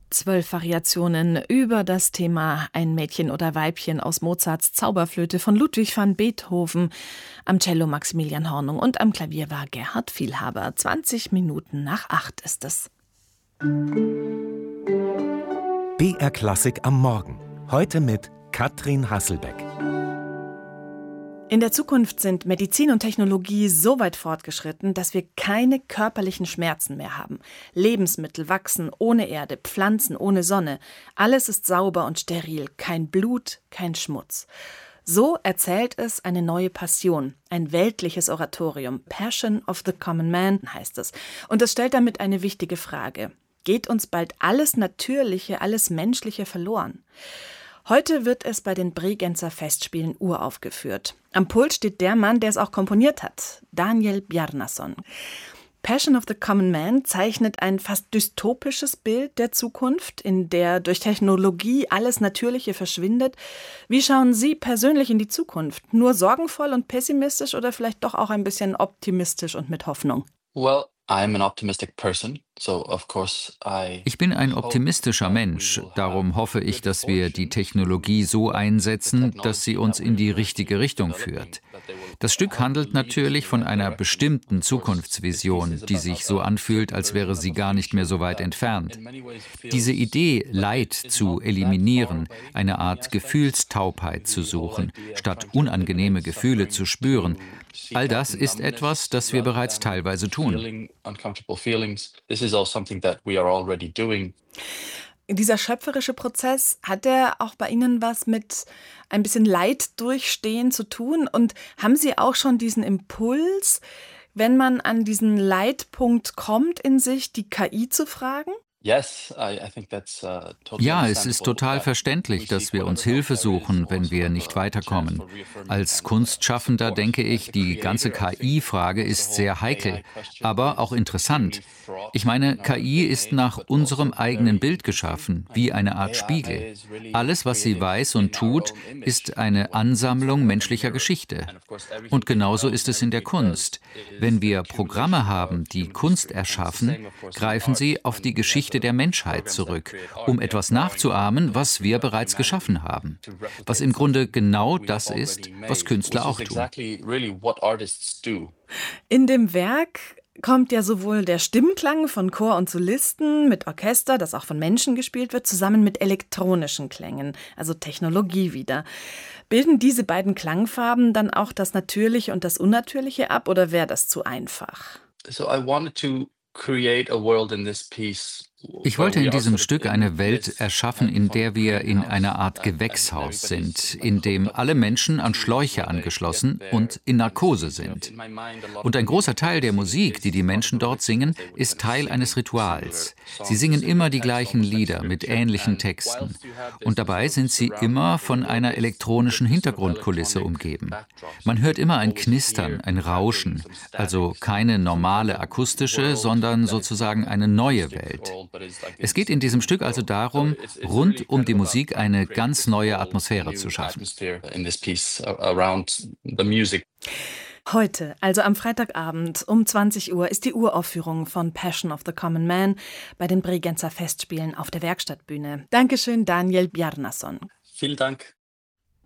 12 Variationen über das Thema Ein Mädchen oder Weibchen aus Mozarts Zauberflöte von Ludwig van Beethoven. Am Cello Maximilian Hornung und am Klavier war Gerhard Vielhaber. 20 Minuten nach 8 ist es. BR Klassik am Morgen. Heute mit Katrin Hasselbeck. In der Zukunft sind Medizin und Technologie so weit fortgeschritten, dass wir keine körperlichen Schmerzen mehr haben. Lebensmittel wachsen ohne Erde, Pflanzen ohne Sonne. Alles ist sauber und steril, kein Blut, kein Schmutz. So erzählt es eine neue Passion, ein weltliches Oratorium. Passion of the Common Man heißt es. Und es stellt damit eine wichtige Frage. Geht uns bald alles Natürliche, alles Menschliche verloren? Heute wird es bei den Bregenzer Festspielen uraufgeführt. Am Pult steht der Mann, der es auch komponiert hat, Daniel Bjarnason. Passion of the Common Man zeichnet ein fast dystopisches Bild der Zukunft, in der durch Technologie alles Natürliche verschwindet. Wie schauen Sie persönlich in die Zukunft? Nur sorgenvoll und pessimistisch oder vielleicht doch auch ein bisschen optimistisch und mit Hoffnung? Ich bin ein optimistischer Mensch, darum hoffe ich, dass wir die Technologie so einsetzen, dass sie uns in die richtige Richtung führt. Das Stück handelt natürlich von einer bestimmten Zukunftsvision, die sich so anfühlt, als wäre sie gar nicht mehr so weit entfernt. Diese Idee, Leid zu eliminieren, eine Art Gefühlstaubheit zu suchen, statt unangenehme Gefühle zu spüren, all das ist etwas, das wir bereits teilweise tun. Dieser schöpferische Prozess, hat der auch bei Ihnen was mit ein bisschen Leid durchstehen zu tun? Und haben Sie auch schon diesen Impuls, wenn man an diesen Leitpunkt kommt in sich, die KI zu fragen? Ja, es ist total verständlich, dass wir uns Hilfe suchen, wenn wir nicht weiterkommen. Als Kunstschaffender denke ich, die ganze KI-Frage ist sehr heikel, aber auch interessant. Ich meine, KI ist nach unserem eigenen Bild geschaffen, wie eine Art Spiegel. Alles, was sie weiß und tut, ist eine Ansammlung menschlicher Geschichte. Und genauso ist es in der Kunst. Wenn wir Programme haben, die Kunst erschaffen, greifen sie auf die Geschichte der Menschheit zurück, um etwas nachzuahmen, was wir bereits geschaffen haben. Was im Grunde genau das ist, was Künstler auch tun. In dem Werk kommt ja sowohl der Stimmklang von Chor und Solisten mit Orchester, das auch von Menschen gespielt wird, zusammen mit elektronischen Klängen, also Technologie wieder. Bilden diese beiden Klangfarben dann auch das Natürliche und das Unnatürliche ab, oder wäre das zu einfach? Ich wollte in diesem Stück eine Welt erschaffen, in der wir in einer Art Gewächshaus sind, in dem alle Menschen an Schläuche angeschlossen und in Narkose sind. Und ein großer Teil der Musik, die die Menschen dort singen, ist Teil eines Rituals. Sie singen immer die gleichen Lieder mit ähnlichen Texten. Und dabei sind sie immer von einer elektronischen Hintergrundkulisse umgeben. Man hört immer ein Knistern, ein Rauschen, also keine normale akustische, sondern sozusagen eine neue Welt. Es geht in diesem Stück also darum, rund um die Musik eine ganz neue Atmosphäre zu schaffen. Heute, also am Freitagabend um 20 Uhr, ist die Uraufführung von Passion of the Common Man bei den Bregenzer Festspielen auf der Werkstattbühne. Dankeschön, Daniel Bjarnason. Vielen Dank.